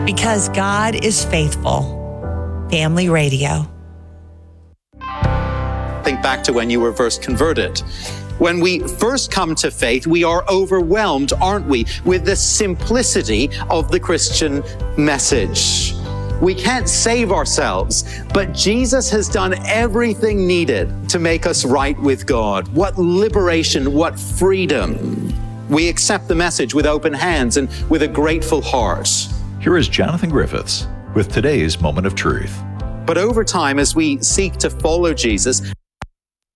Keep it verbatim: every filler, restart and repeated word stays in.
Because God is faithful. Family Radio. Think back to when you were first converted. When we first come to faith, we are overwhelmed, aren't we, with the simplicity of the Christian message. We can't save ourselves, but Jesus has done everything needed to make us right with God. What liberation, what freedom. We accept the message with open hands and with a grateful heart. Here is Jonathan Griffiths with today's Moment of Truth. But over time, as we seek to follow Jesus,